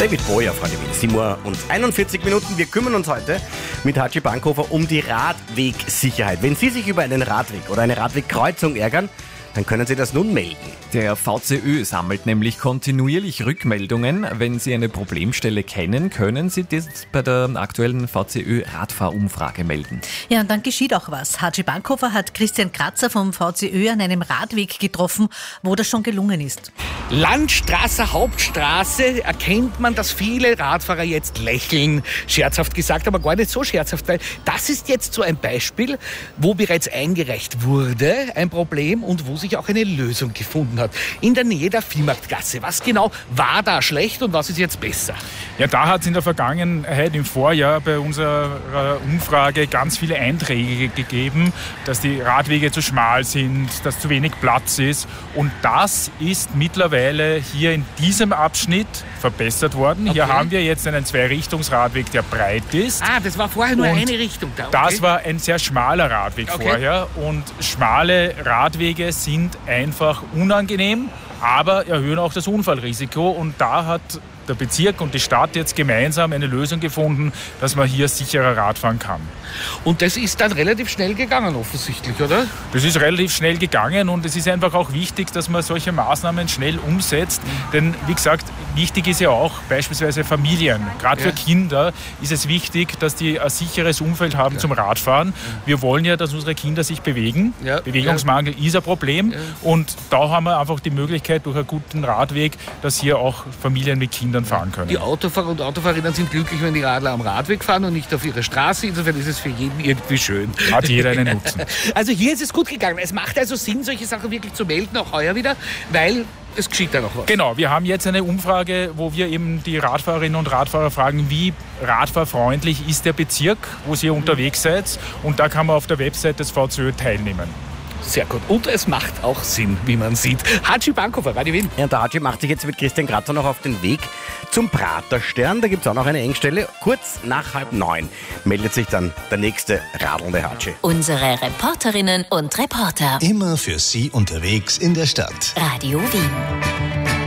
David Bowie auf Radio Wien, 7 Uhr und 41 Minuten. Wir kümmern uns heute mit Hatschi Bankhofer um die Radwegsicherheit. Wenn Sie sich über einen Radweg oder eine Radwegkreuzung ärgern, dann können Sie das nun melden. Der VCÖ sammelt nämlich kontinuierlich Rückmeldungen. Wenn Sie eine Problemstelle kennen, können Sie das bei der aktuellen VCÖ-Radfahrumfrage melden. Ja, und dann geschieht auch was. Hatschi Bankhofer hat Christian Kratzer vom VCÖ an einem Radweg getroffen, wo das schon gelungen ist. Landstraße, Hauptstraße, erkennt man, dass viele Radfahrer jetzt lächeln. Scherzhaft gesagt, aber gar nicht so scherzhaft, weil das ist jetzt so ein Beispiel, wo bereits eingereicht wurde, ein Problem und wo sich auch eine Lösung gefunden hat. In der Nähe der Viehmarktgasse. Was genau war da schlecht und was ist jetzt besser? Ja, da hat es in der Vergangenheit, im Vorjahr bei unserer Umfrage ganz viele Einträge gegeben, dass die Radwege zu schmal sind, dass zu wenig Platz ist. Und das ist mittlerweile hier in diesem Abschnitt verbessert worden. Okay. Hier haben wir jetzt einen Zweirichtungsradweg, der breit ist. Ah, das war vorher nur eine Richtung da. Okay. Das war ein sehr schmaler Radweg vorher. Und schmale Radwege sind einfach unangenehm, aber erhöhen auch das Unfallrisiko. Und da hat der Bezirk und die Stadt jetzt gemeinsam eine Lösung gefunden, dass man hier sicherer Radfahren kann. Und das ist dann relativ schnell gegangen offensichtlich, oder? Das ist relativ schnell gegangen und es ist einfach auch wichtig, dass man solche Maßnahmen schnell umsetzt. Denn wie gesagt, wichtig ist ja auch beispielsweise Familien. Gerade für Kinder ist es wichtig, dass die ein sicheres Umfeld haben zum Radfahren. Wir wollen ja, dass unsere Kinder sich bewegen. Ja. Bewegungsmangel ist ein Problem. Ja. Und da haben wir einfach die Möglichkeit durch einen guten Radweg, dass hier auch Familien mit Kindern fahren können. Die Autofahrer und Autofahrerinnen sind glücklich, wenn die Radler am Radweg fahren und nicht auf ihrer Straße. Insofern ist es für jeden irgendwie schön. Hat jeder einen Nutzen. Also hier ist es gut gegangen. Es macht also Sinn, solche Sachen wirklich zu melden, auch heuer wieder, weil es geschieht da noch was. Genau, wir haben jetzt eine Umfrage, wo wir eben die Radfahrerinnen und Radfahrer fragen, wie radfahrfreundlich ist der Bezirk, wo Sie unterwegs seid. Und da kann man auf der Website des VCÖ teilnehmen. Sehr gut. Und es macht auch Sinn, wie man sieht. Hatschi Bankhofer, Radio Wien. Ja, der Hatschi macht sich jetzt mit Christian Kratzer noch auf den Weg zum Praterstern. Da gibt es auch noch eine Engstelle. Kurz nach 8:30 meldet sich dann der nächste radelnde Hatschi. Unsere Reporterinnen und Reporter. Immer für Sie unterwegs in der Stadt. Radio Wien.